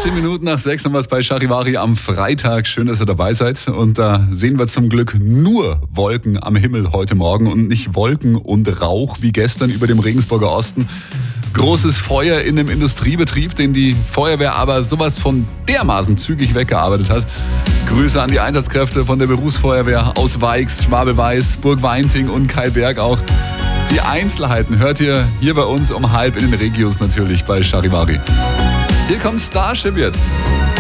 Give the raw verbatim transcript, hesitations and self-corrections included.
achtzehn Minuten nach sechs haben wir es bei Charivari am Freitag. Schön, dass ihr dabei seid. Und da sehen wir zum Glück nur Wolken am Himmel heute Morgen und nicht Wolken und Rauch wie gestern über dem Regensburger Osten. Großes Feuer in einem Industriebetrieb, den die Feuerwehr aber sowas von dermaßen zügig weggearbeitet hat. Grüße an die Einsatzkräfte von der Berufsfeuerwehr aus Weix, Schwabel-Weiß, Burg-Weinting und Kaiberg auch. Die Einzelheiten hört ihr hier bei uns um halb in den Regios natürlich bei Charivari. Hier kommt Starship jetzt.